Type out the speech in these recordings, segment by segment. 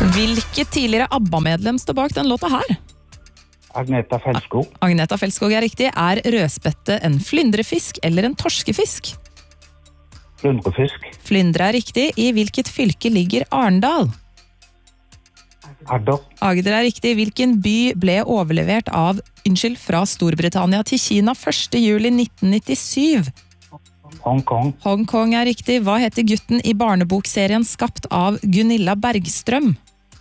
Hvilket tidligere ABBA-medlem står bak den låta her? Agneta Fältskog. Agneta Fältskog er riktig. Er rødspette en flyndrefisk eller en torskefisk? Flundrefisk. Flyndre er riktig. I hvilket fylke ligger Arendal? Agder. Agder er riktig. Hvilken by ble overlevert fra Storbritannia til Kina 1. juli 1997? Hongkong. Hongkong er riktig. Hva heter gutten i barnebokserien skapt av Gunilla Bergstrøm?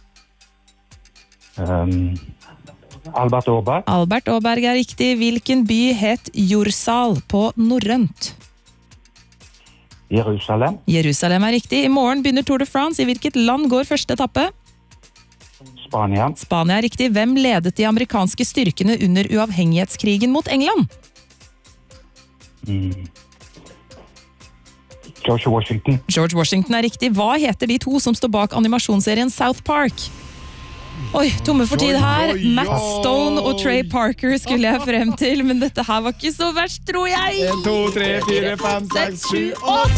Albert Åberg. Albert Åberg er riktig. Hvilken by het Jorsal på norrønt? Jerusalem. Jerusalem er riktig. I morgen begynner Tour de France. I hvilket land går første etappe? Spania. Spania er riktig. Hvem ledet de amerikanske styrkene under uavhengighetskrigen mot England? George Washington. George Washington er riktig. Hva heter de to som står bak animasjonsserien South Park? Oi, tomme for tid her. Matt Stone og Trey Parker skulle jeg frem til, men dette her var ikke så verst, tror jeg. 1, 2, 3, 4, 5, 6, 7,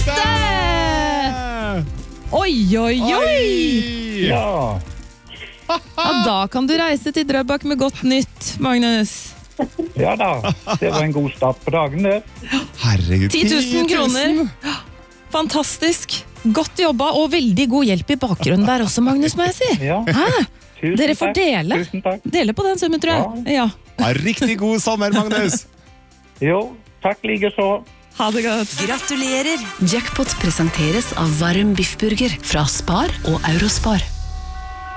8! Oi, oi, oi! Ja. Ja, da kan du reise til Drøbak med godt nytt, Magnus. Ja da, det var en god start på dagen det. Herregud, 10 000 kroner. Fantastisk. Godt jobba, og veldig god hjelp i bakgrunnen der også, Magnus, må jeg si. Ja. Hæ? Tusen Dere får takk. dele. Tusen takk. Dele på den summen, tror jeg. Ja. Ha riktig god sommer, Magnus. Jo, takk like så. Ha det godt. Gratulerer! Jackpot presenteres av Varm Biffburger fra Spar og Eurospar.